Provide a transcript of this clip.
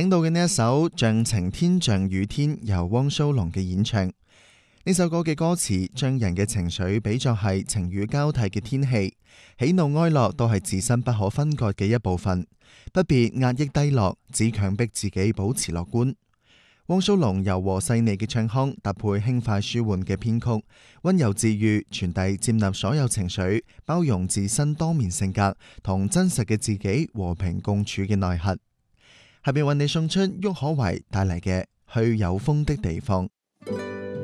聽到嘅呢一首《像晴天像雨天》，由汪蘇泷嘅演唱。呢首歌嘅歌詞將人嘅情緒比作係晴雨交替嘅天氣，喜怒哀樂都係自身不可分割嘅一部分，不必壓抑低落，只強迫自己保持樂觀。汪蘇泷柔和細膩嘅唱腔搭配輕快舒緩嘅編曲，溫柔治愈，傳遞接納所有情緒，包容自身多面性格同真實嘅自己，和平共處嘅內核。下邊為你送出郁可唯帶嚟嘅《去有風的地方》。